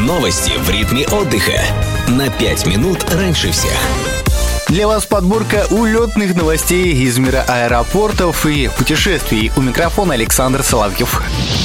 Новости в ритме отдыха. На 5 минут раньше всех. Для вас подборка улетных новостей из мира аэропортов и путешествий. У микрофона Александр Соловьев.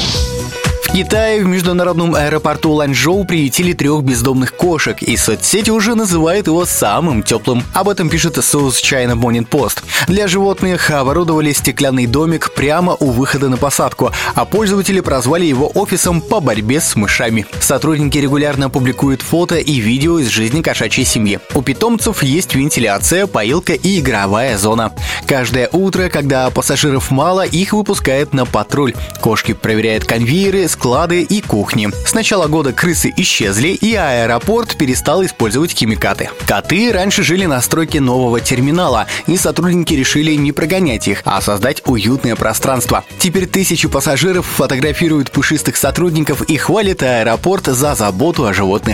В Китае в международном аэропорту Ланчжоу приютили 3 бездомных кошек, и соцсети уже называют его самым теплым. Об этом пишет South China Morning Post. Для животных оборудовали стеклянный домик прямо у выхода на посадку, а пользователи прозвали его офисом по борьбе с мышами. Сотрудники регулярно публикуют фото и видео из жизни кошачьей семьи. У питомцев есть вентиляция, поилка и игровая зона. Каждое утро, когда пассажиров мало, их выпускают на патруль. Кошки проверяют конвейеры, склады и кухни. С начала года крысы исчезли, и аэропорт перестал использовать химикаты. Коты раньше жили на стройке нового терминала, и сотрудники решили не прогонять их, а создать уютное пространство. Теперь тысячи пассажиров фотографируют пушистых сотрудников и хвалят аэропорт за заботу о животных.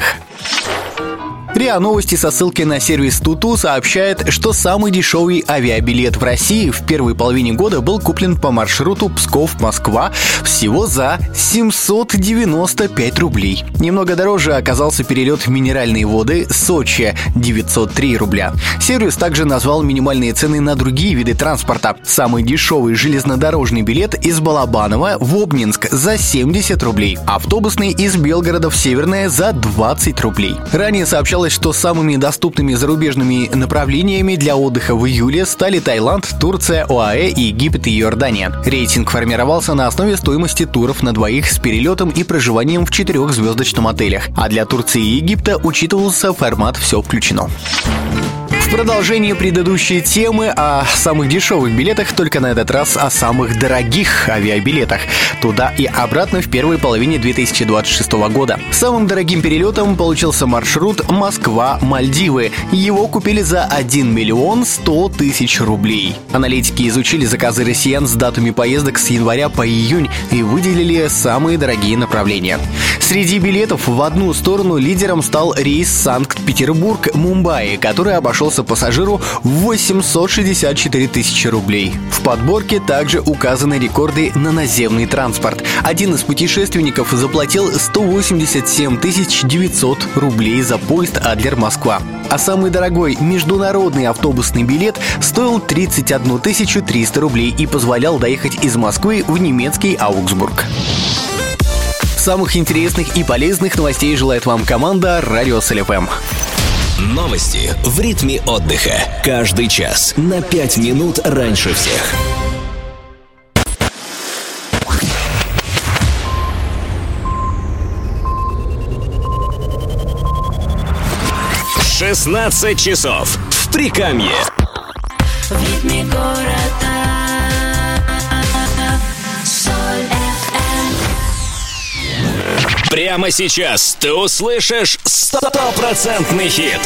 РИА Новости со ссылкой на сервис Туту сообщает, что самый дешевый авиабилет в России в первой половине года был куплен по маршруту Псков-Москва всего за 795 рублей. Немного дороже оказался перелет в Минеральные воды Сочи – 903 рубля. Сервис также назвал минимальные цены на другие виды транспорта. Самый дешевый железнодорожный билет из Балабанова в Обнинск за 70 рублей, автобусный из Белгорода в Северное за 20 рублей. Ранее сообщалось, что самыми доступными зарубежными направлениями для отдыха в июле стали Таиланд, Турция, ОАЭ, Египет и Иордания. Рейтинг формировался на основе стоимости туров на двоих с перелетом и проживанием в 4-звездочном отелях, а для Турции и Египта учитывался формат «все включено». В продолжение предыдущей темы о самых дешевых билетах, только на этот раз о самых дорогих авиабилетах. Туда и обратно в первой половине 2026 года. Самым дорогим перелетом получился маршрут Москва-Мальдивы. Его купили за 1 миллион 100 тысяч рублей. Аналитики изучили заказы россиян с датами поездок с января по июнь и выделили самые дорогие направления. Среди билетов в одну сторону лидером стал рейс Санкт-Петербург-Мумбаи, который обошелся пассажиру в 864 тысячи рублей. В подборке также указаны рекорды на наземный транспорт. Один из путешественников заплатил 187 900 рублей за поезд Адлер-Москва. А самый дорогой международный автобусный билет стоил 31 300 рублей и позволял доехать из Москвы в немецкий Аугсбург. Самых интересных и полезных новостей желает вам команда Радио СЛФМ. Новости в ритме отдыха. Каждый час на 5 минут раньше всех. «16 часов» в Прикамье. В ритме города. Прямо сейчас ты услышишь 100% хит.